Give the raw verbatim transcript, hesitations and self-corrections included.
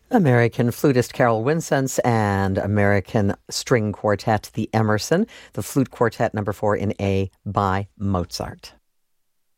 American flutist Carol Wincenz and American string quartet, the Emerson, the flute quartet number four in A by Mozart.